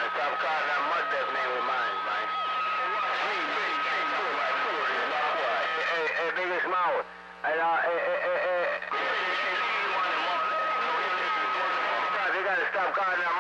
stop calling that mud death name with mine, man. Hey, Big Small. They gotta stop calling that